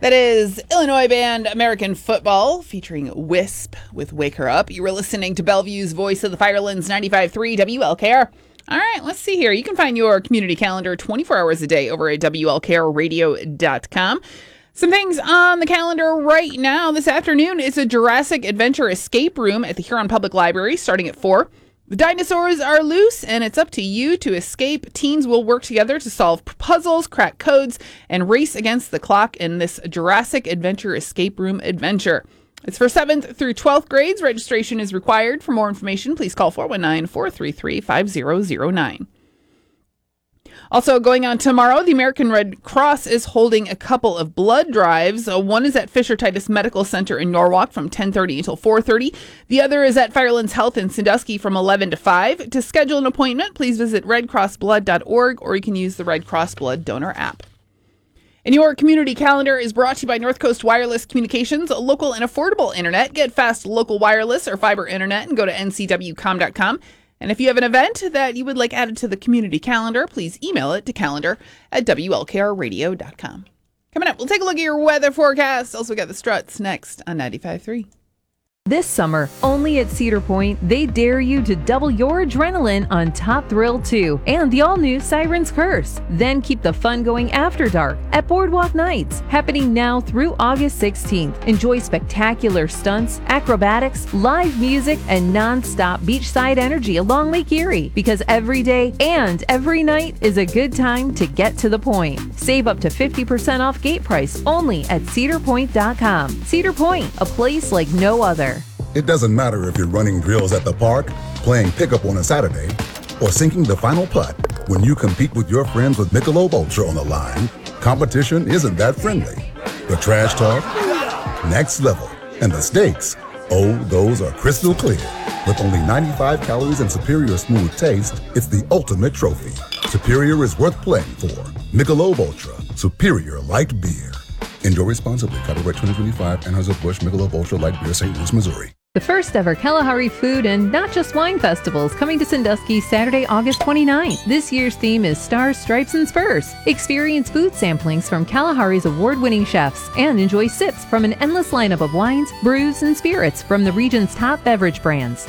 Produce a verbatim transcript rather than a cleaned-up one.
That is Illinois band American Football featuring Wisp with Wake Her Up. You were listening to Bellevue's Voice of the Firelands ninety-five point three W L K R. All right, let's see here. You can find your community calendar twenty-four hours a day over at W L K R radio dot com. Some things on the calendar right now. This afternoon is a Jurassic Adventure escape room at the Huron Public Library starting at four. The dinosaurs are loose, and it's up to you to escape. Teens will work together to solve puzzles, crack codes, and race against the clock in this Jurassic Adventure escape room adventure. It's for seventh through twelfth grades. Registration is required. For more information, please call four one nine, four three three, five zero zero nine. Also going on tomorrow, the American Red Cross is holding a couple of blood drives. Uh, one is at Fisher Titus Medical Center in Norwalk from ten thirty until four thirty. The other is at Firelands Health in Sandusky from eleven to five. To schedule an appointment, please visit red cross blood dot org or you can use the Red Cross Blood Donor app. And your community calendar is brought to you by North Coast Wireless Communications, a local and affordable internet. Get fast local wireless or fiber internet and go to N C W com dot com. And if you have an event that you would like added to the community calendar, please email it to calendar at W L K R radio dot com. Coming up, we'll take a look at your weather forecast. Also got the Struts next on ninety-five point three. This summer, only at Cedar Point, they dare you to double your adrenaline on Top Thrill two and the all-new Siren's Curse. Then keep the fun going after dark at Boardwalk Nights, happening now through August sixteenth. Enjoy spectacular stunts, acrobatics, live music, and non-stop beachside energy along Lake Erie, because every day and every night is a good time to get to the point. Save up to fifty percent off gate price only at cedar point dot com. Cedar Point, a place like no other. It doesn't matter if you're running drills at the park, playing pickup on a Saturday, or sinking the final putt. When you compete with your friends with Michelob Ultra on the line, competition isn't that friendly. The trash talk, next level, and the stakes, oh, those are crystal clear. With only ninety-five calories and superior smooth taste, it's the ultimate trophy. Superior is worth playing for. Michelob Ultra, superior light beer. Enjoy responsibly. Copyright twenty twenty-five, Anheuser-Busch Michelob Ultra Light Beer, Saint Louis, Missouri. The first ever Kalahari Food and Not Just Wine Festivals coming to Sandusky Saturday, August twenty-ninth. This year's theme is Stars, Stripes, and Spurs. Experience food samplings from Kalahari's award-winning chefs and enjoy sips from an endless lineup of wines, brews, and spirits from the region's top beverage brands.